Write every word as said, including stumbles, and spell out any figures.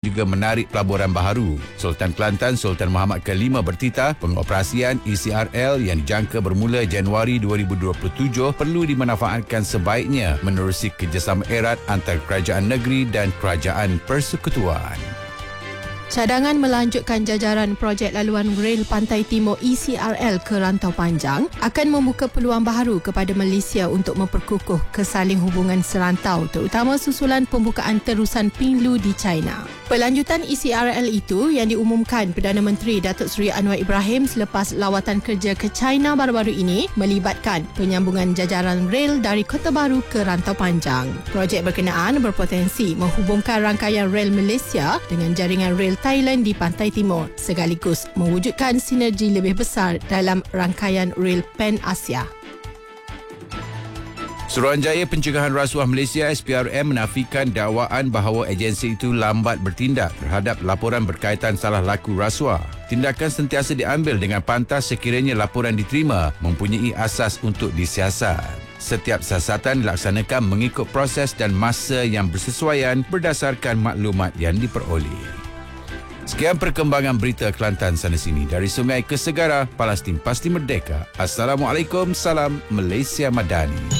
juga menarik pelaburan baharu. Sultan Kelantan Sultan Muhammad kelima bertitah pengoperasian E C R L yang dijangka bermula Januari dua ribu dua puluh tujuh perlu dimanfaatkan sebaiknya menerusi kerjasama erat antara kerajaan negeri dan kerajaan persekutuan. Cadangan melanjutkan jajaran projek laluan rel Pantai Timur E C R L ke Rantau Panjang akan membuka peluang baharu kepada Malaysia untuk memperkukuh kesaling hubungan serantau, terutama susulan pembukaan terusan Pinglu di China. Pelanjutan E C R L itu yang diumumkan Perdana Menteri Datuk Seri Anwar Ibrahim selepas lawatan kerja ke China baru-baru ini melibatkan penyambungan jajaran rel dari Kota Baru ke Rantau Panjang. Projek berkenaan berpotensi menghubungkan rangkaian rel Malaysia dengan jaringan rel Thailand di Pantai Timur sekaligus mewujudkan sinergi lebih besar dalam rangkaian rel Pan-Asia. Suruhanjaya Pencegahan Rasuah Malaysia S P R M menafikan dakwaan bahawa agensi itu lambat bertindak terhadap laporan berkaitan salah laku rasuah. Tindakan sentiasa diambil dengan pantas sekiranya laporan diterima mempunyai asas untuk disiasat. Setiap siasatan dilaksanakan mengikut proses dan masa yang bersesuaian berdasarkan maklumat yang diperoleh. Sekian perkembangan berita Kelantan sana sini dari Sungai ke Segara, Palestin pasti merdeka. Assalamualaikum, salam Malaysia Madani.